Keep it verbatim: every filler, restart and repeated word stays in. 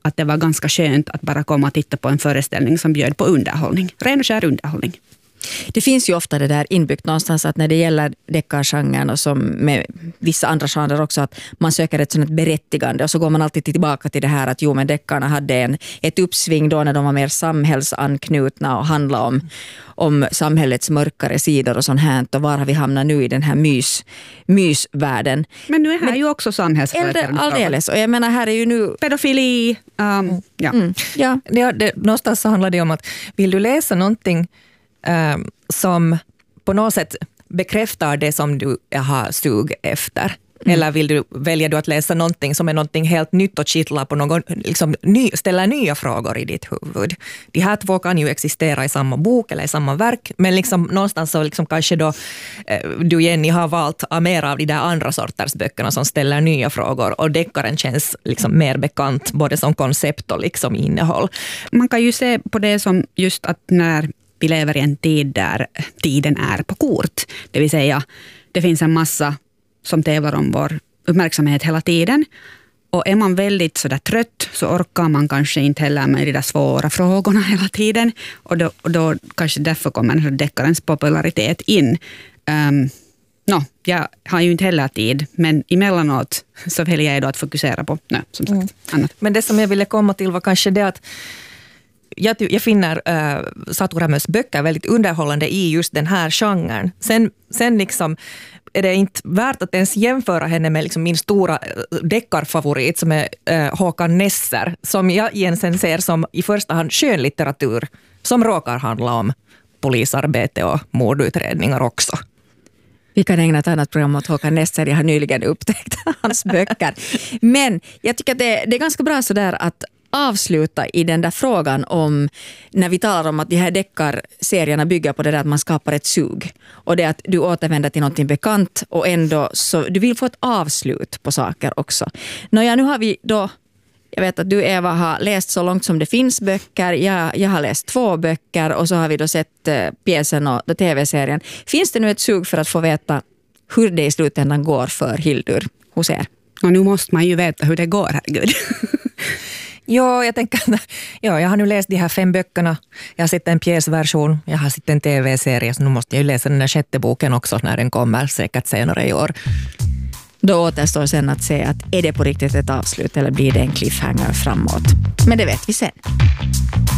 att det var ganska skönt att bara komma och titta på en föreställning som bjöd på underhållning. Ren och skär underhållning. Det finns ju ofta det där inbyggt någonstans att när det gäller deckargenren och som med vissa andra genrer också, att man söker ett sådant berättigande och så går man alltid tillbaka till det här att jo, men deckarna hade en, ett uppsving då när de var mer samhällsanknutna och handlade om, om samhällets mörkare sidor och sånt här, och var har vi hamnat nu i den här mys, mysvärlden. Men nu är här men, ju också samhällsföreträdande. Alldeles, och jag menar här är ju nu pedofili. Um, mm. Ja. Mm. Ja. Ja, det, någonstans så handlar det om att vill du läsa någonting Um, som på något sätt bekräftar det som du har sug efter. Mm. Eller vill du, väljer du att läsa någonting som är någonting helt nytt och kittlar på någon, liksom, ny, ställer nya frågor i ditt huvud. De här två kan ju existera i samma bok eller i samma verk, men liksom, någonstans så liksom, kanske då eh, du Jenny har valt mer av de där andra sorters böckerna som ställer nya frågor, och deckaren känns liksom mer bekant både som koncept och liksom innehåll. Man kan ju se på det som just att när vi lever i en tid där tiden är på kort. Det vill säga, det finns en massa som tävlar om vår uppmärksamhet hela tiden. Och är man väldigt sådär trött så orkar man kanske inte heller med de där svåra frågorna hela tiden. Och då, och då kanske därför kommer deckarens popularitet in. Um, no, jag har ju inte heller tid, men emellanåt så väljer jag då att fokusera på no, som sagt, mm. annat. Men det som jag ville komma till var kanske det att Jag, jag finner äh, Satu Rämös böcker väldigt underhållande i just den här genren. Sen, sen liksom är det inte värt att ens jämföra henne med liksom min stora deckarfavorit som är äh, Håkan Nesser, som jag egentligen ser som i första hand skönlitteratur som råkar handla om polisarbete och mordutredningar också. Vi kan ägna ett annat program åt Håkan Nesser. Jag har nyligen upptäckt hans böcker. Men jag tycker att det, det är ganska bra sådär att avsluta i den där frågan om när vi talar om att de här deckarserierna bygger på det där att man skapar ett sug. Och det att du återvänder till någonting bekant och ändå så du vill få ett avslut på saker också. Nåja, nu har vi då, jag vet att du Eva har läst så långt som det finns böcker. Jag, jag har läst två böcker och så har vi då sett uh, pjäsen och tv-serien. Finns det nu ett sug för att få veta hur det i slutändan går för Hildur hos er? Och nu måste man ju veta hur det går, herregud. Ja, jag tänker, ja, jag har nu läst de här fem böckerna. Jag har sett en pjäsversion, jag har sett en tv-serie, så nu måste jag ju läsa den där sjätte boken också när den kommer, säkert senare i år. Då återstår sen att se att är det på riktigt ett avslut eller blir det en cliffhanger framåt. Men det vet vi sen.